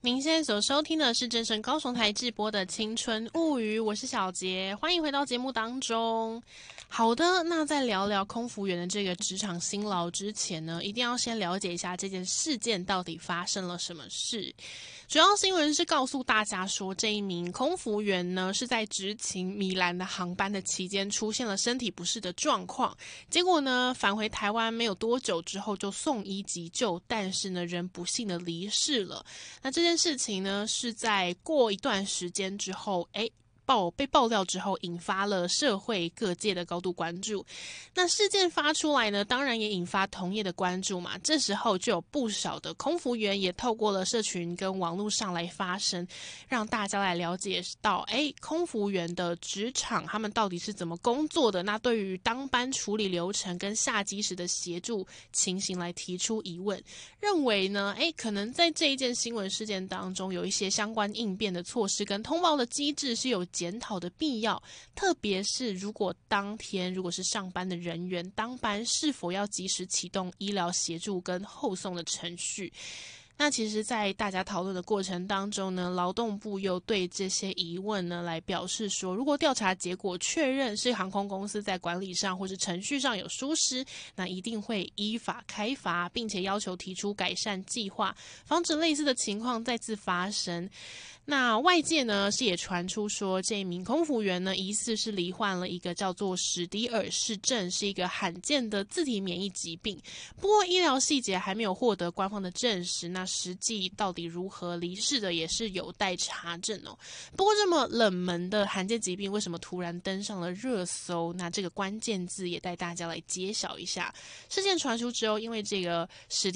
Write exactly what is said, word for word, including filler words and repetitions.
您现在所收听的是正声高雄台直播的《青春物语》，我是小杰，欢迎回到节目当中。好的，那在聊聊空服员的这个职场辛劳之前呢，一定要先了解一下这件事件到底发生了什么事。主要新闻是告诉大家说，这一名空服员呢是在执勤米兰的航班的期间出现了身体不适的状况，结果呢返回台湾没有多久之后就送医急救，但是呢人不幸的离世了。那这件事情呢是在过一段时间之后，诶爆被爆料之后，引发了社会各界的高度关注。那事件发出来呢，当然也引发同业的关注嘛。这时候就有不少的空服员也透过了社群跟网络上来发声，让大家来了解到，哎，空服员的职场他们到底是怎么工作的？那对于当班处理流程跟下机时的协助情形来提出疑问，认为呢，哎，可能在这一件新闻事件当中，有一些相关应变的措施跟通报的机制是有检讨的必要，特别是如果当天如果是上班的人员当班，是否要及时启动医疗协助跟后送的程序。那其实在大家讨论的过程当中呢，劳动部又对这些疑问呢来表示说，如果调查结果确认是航空公司在管理上或是程序上有疏失，那一定会依法开罚，并且要求提出改善计划，防止类似的情况再次发生。那外界呢是也传出说，这一名空服员呢疑似是罹患了一个叫做史迪尔氏症，是一个罕见的自体免疫疾病。不过医疗细节还没有获得官方的证实，那实际到底如何离世的也是有待查证哦。不过这么冷门的罕见疾病为什么突然登上了热搜？那这个关键字也带大家来揭晓一下。事件传出之后，因为这个史